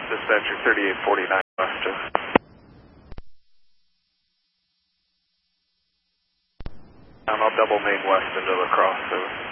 Dispatcher 3849 West. I'll double main west into La Crosse.